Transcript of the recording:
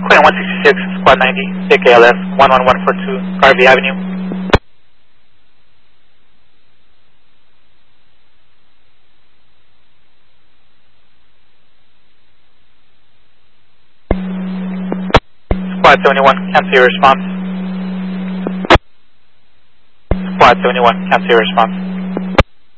Queen 166, Squad 90, KLS 11142, Garvey Avenue. Squad 71, can't see your response. Squad 71, can't see your response.